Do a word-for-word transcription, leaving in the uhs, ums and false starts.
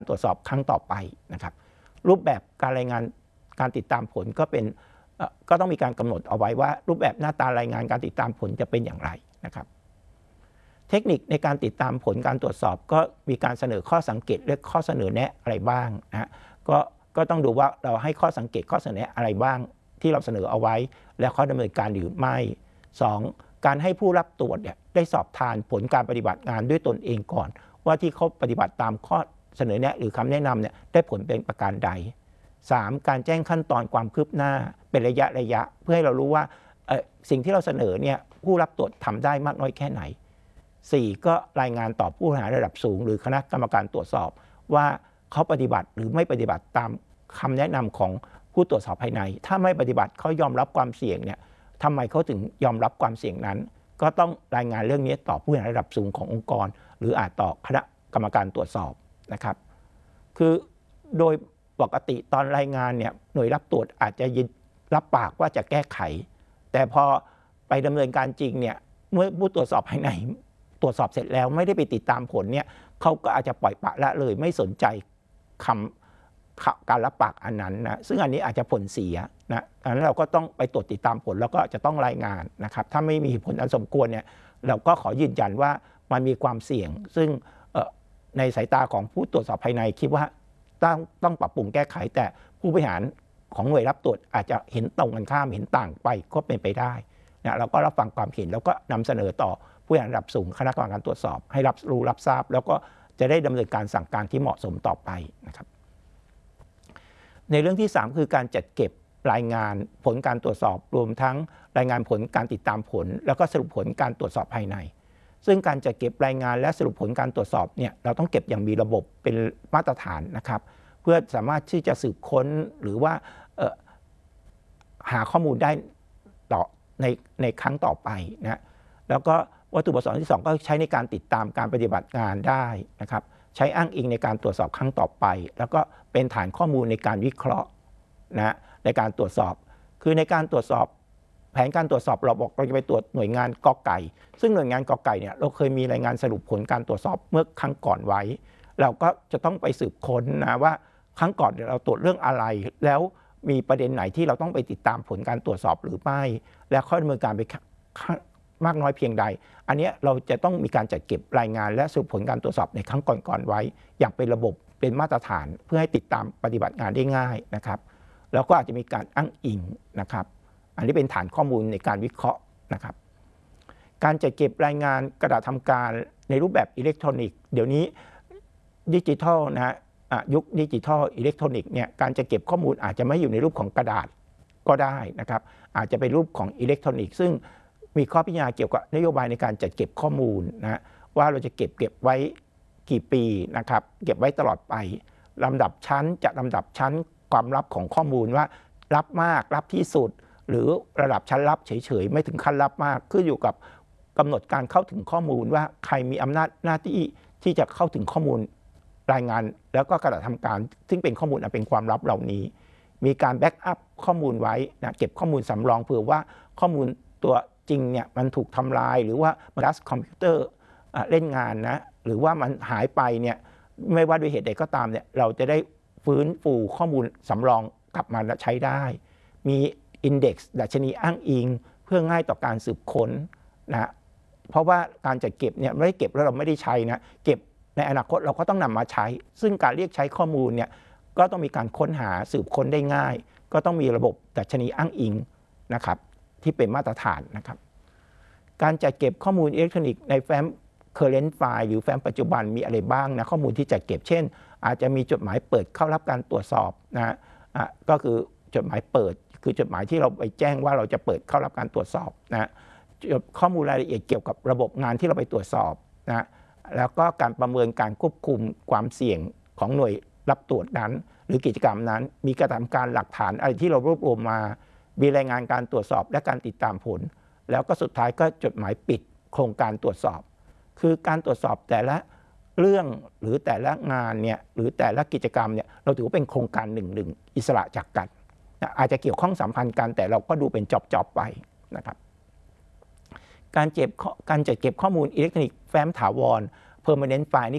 ตรวจสอบครั้งต่อไปนะครับรูปแบบการรายงานการติดตามผลก็เป็นก็ต้องมีการกำหนดเอาไว้ว่ารูปแบบหน้าตารายงานการติดตามผลจะเป็นอย่างไรนะครับเทคนิคในการติดตามผลการตรวจสอบก็มีการเสนอข้อสังเกตและข้อเสนอแนะอะไรบ้างนะก็ก็ต้องดูว่าเราให้ข้อสังเกตข้อเสนอแนะอะไรบ้างที่เราเสนอเอาไว้และข้อดำเนินการหรือไม่สองการให้ผู้รับตรวจเนี่ยได้สอบทานผลการปฏิบัติงานด้วยตนเองก่อนว่าที่เขาปฏิบัติตามข้อเสนอแนะหรือคำแนะนำเนี่ยได้ผลเป็นประการใดสามการแจ้งขั้นตอนความคืบหน้าเป็นระยะระยะเพื่อให้เรารู้ว่าสิ่งที่เราเสนอเนี่ยผู้รับตรวจทำได้มากน้อยแค่ไหนสี่ก็รายงานต่อผู้บริหารระดับสูงหรือคณะกรรมการตรวจสอบว่าเขาปฏิบัติหรือไม่ปฏิบัติตามคำแนะนำของผู้ตรวจสอบภายในถ้าไม่ปฏิบัติเขายอมรับความเสี่ยงเนี่ยทำไมเขาถึงยอมรับความเสี่ยงนั้นก็ต้องรายงานเรื่องนี้ต่อผู้บริหารระดับสูงขององค์กรหรืออาจต่อคณะกรรมการตรวจสอบนะครับคือโดยปกติตอนรายงานเนี่ยหน่วยรับตรวจอาจจะยินรับปากว่าจะแก้ไขแต่พอไปดำเนินการจริงเนี่ยเมื่อผู้ตรวจสอบภายในตรวจสอบเสร็จแล้วไม่ได้ไปติดตามผลเนี่ยเขาก็อาจจะปล่อยปละละเลยไม่สนใจคำการรับปากอันนั้นนะซึ่งอันนี้อาจจะผลเสียนะดังนั้นเราก็ต้องไปตรวจติดตามผลแล้วก็จะต้องรายงานนะครับถ้าไม่มีผลอันสมควรเนี่ยเราก็ขอยืนยันว่ามันมีความเสี่ยงซึ่งในสายตาของผู้ตรวจสอบภายในคิดว่าต้องต้องปรับปรุงแก้ไขแต่ผู้บริหารของหน่วยรับตรวจอาจจะเห็นตรงกันข้ามเห็นต่างไปก็เป็นไปได้นะเราก็รับฟังความเห็นแล้วก็นำเสนอต่อผู้บริหารระดับสูงคณะกรรมการตรวจสอบให้รับรู้รับทราบแล้วก็จะได้ดำเนินการสั่งการที่เหมาะสมต่อไปนะครับในเรื่องที่สามคือการจัดเก็บรายงานผลการตรวจสอบรวมทั้งรายงานผลการติดตามผลแล้วก็สรุปผลการตรวจสอบภายในซึ่งการจัดเก็บรายงานและสรุปผลการตรวจสอบเนี่ยเราต้องเก็บอย่างมีระบบเป็นมาตรฐานนะครับเพื่อสามารถที่จะสืบค้นหรือว่าหาข้อมูลได้ต่อในในครั้งต่อไปนะแล้วก็วัตถุประสงค์ที่สองก็ใช้ในการติดตามการปฏิบัติงานได้นะครับใช้อ้างอิงในการตรวจสอบครั้งต่อไปแล้วก็เป็นฐานข้อมูลในการวิเคราะห์นะในการตรวจสอบคือในการตรวจสอบแผนการตรวจสอบเราบอกเราจะไปตรวจหน่วยงานก.ไก่ซึ่งหน่วยงานก.ไก่เนี่ยเราเคยมีรายงานสรุปผลการตรวจสอบเมื่อครั้งก่อนไว้เราก็จะต้องไปสืบค้นนะว่าครั้งก่อนเราตรวจเรื่องอะไรแล้วมีประเด็นไหนที่เราต้องไปติดตามผลการตรวจสอบหรือไม่และข้อดำเนินการไปมากน้อยเพียงใดอันนี้เราจะต้องมีการจัดเก็บรายงานและสรุปผลการตรวจสอบในครั้งก่อนๆไว้อย่างเป็นระบบเป็นมาตรฐานเพื่อให้ติดตามปฏิบัติงานได้ง่ายนะครับแล้วก็อาจจะมีการอ้างอิงนะครับอันนี้เป็นฐานข้อมูลในการวิเคราะห์นะครับการจัดเก็บรายงานกระดาษทำการในรูปแบบอิเล็กทรอนิกส์เดี๋ยวนี้ดิจิทัลนะยุคดิจิทัลอิเล็กทรอนิกส์เนี่ยการจะเก็บข้อมูลอาจจะไม่อยู่ในรูปของกระดาษก็ได้นะครับอาจจะเป็นรูปของอิเล็กทรอนิกส์ซึ่งมีข้อพิจารณาเกี่ยวกับนโยบายในการจัดเก็บข้อมูลนะว่าเราจะเก็บเก็บไว้กี่ปีนะครับเก็บไว้ตลอดไปลำดับชั้นจะลำดับชั้นความลับของข้อมูลว่าลับมากลับที่สุดหรือระดับชั้นลับเฉยๆไม่ถึงขั้นลับมากขึ้นอยู่กับกำหนดการเข้าถึงข้อมูลว่าใครมีอำนาจหน้าที่ที่จะเข้าถึงข้อมูลรายงานแล้วก็กระดาษทำการซึ่งเป็นข้อมูลอันเป็นความลับเหล่านี้มีการแบ็กอัพข้อมูลไว้นะเก็บข้อมูลสำรองเผื่อว่าข้อมูลตัวจริงเนี่ยมันถูกทำลายหรือว่ามันดัสคอมพิวเตอร์เล่นงานนะหรือว่ามันหายไปเนี่ยไม่ว่าด้วยเหตุใดก็ตามเนี่ยเราจะได้ฟื้นฟูข้อมูลสำรองกลับมาใช้ได้มีอินเด็กซ์ดัชนีอ้างอิงเพื่อง่ายต่อการสืบค้นนะเพราะว่าการจัดเก็บเนี่ยไม่ได้เก็บแล้วเราไม่ได้ใช้นะเก็บในอนาคตเราก็ต้องนำมาใช้ซึ่งการเรียกใช้ข้อมูลเนี่ยก็ต้องมีการค้นหาสืบค้นได้ง่ายก็ต้องมีระบบดัชนีอ้างอิงนะครับที่เป็นมาตรฐานนะครับการจัดเก็บข้อมูลอิเล็กทรอนิกส์ในแฟ้ม current file หรือแฟ้มปัจจุบันมีอะไรบ้างนะข้อมูลที่จัดเก็บเช่นอาจจะมีจดหมายเปิดเข้ารับการตรวจสอบนะอ่ะก็คือจดหมายเปิดคือจดหมายที่เราไปแจ้งว่าเราจะเปิดเข้ารับการตรวจสอบนะข้อมูลรายละเอียดเกี่ยวกับระบบงานที่เราไปตรวจสอบนะแล้วก็การประเมินการควบคุมความเสี่ยงของหน่วยรับตรวจนั้นหรือกิจกรรมนั้นมีกระทำการหลักฐานอะไรที่เรารวบรวมมามีรายงานการตรวจสอบและการติดตามผลแล้วก็สุดท้ายก็จดหมายปิดโครงการตรวจสอบคือการตรวจสอบแต่ละเรื่องหรือแต่ละงานเนี่ยหรือแต่ละกิจกรรมเนี่ยเราถือว่าเป็นโครงการหนึ่งหนึ่งอิสระจากกันนะอาจจะเกี่ยวข้องสัมพันธ์กันแต่เราก็ดูเป็นจ็อบๆไปนะครับการเก็บการจัดเก็บข้อมูลอิเล็กทรอนิกส์แฟ้มถาวร permanent file นี่